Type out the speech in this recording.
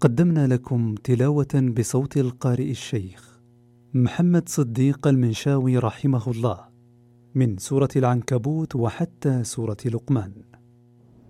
قدمنا لكم تلاوة بصوت القارئ الشيخ محمد صديق المنشاوي رحمه الله من سورة العنكبوت وحتى سورة لقمان.